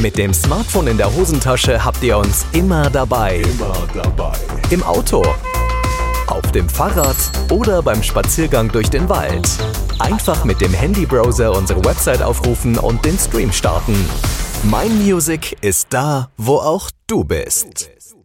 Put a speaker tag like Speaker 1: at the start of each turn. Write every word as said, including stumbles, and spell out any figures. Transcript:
Speaker 1: Mit dem Smartphone in der Hosentasche habt ihr uns immer dabei.
Speaker 2: Immer dabei.
Speaker 1: Im Auto, auf dem Fahrrad oder beim Spaziergang durch den Wald. Einfach mit dem Handybrowser unsere Website aufrufen und den Stream starten. Mein Music ist da, wo auch du bist.